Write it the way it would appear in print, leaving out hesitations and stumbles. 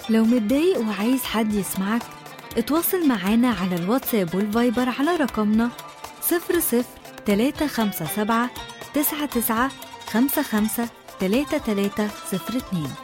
لو متضايق وعايز حد يسمعك، اتواصل معانا على الواتساب والفايبر على رقمنا 00-357 99 55 3302.